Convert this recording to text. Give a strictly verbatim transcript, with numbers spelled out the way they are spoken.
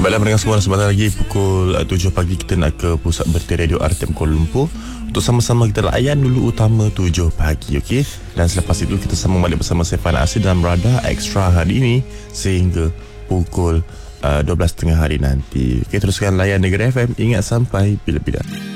Baiklah pendengar semua, sebentar lagi pukul uh, tujuh pagi kita nak ke pusat berita radio R T M Kuala Lumpur untuk sama-sama kita layan dulu utama tujuh pagi, okey? Dan selepas itu kita sambung balik bersama saya Fan Asir dalam Radar Extra hari ini sehingga pukul uh, dua belas tiga puluh hari nanti. Okey, teruskan layan Negeri F M. Ingat sampai bila-bila.